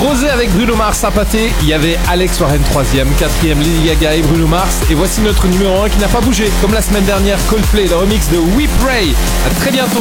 Rosé avec Bruno Mars, sympathé. Il y avait Alex Warren 3ème, 4ème Lady Gaga et Bruno Mars. Et voici notre numéro 1 qui n'a pas bougé. Comme la semaine dernière, Coldplay, le remix de We Pray. À très bientôt.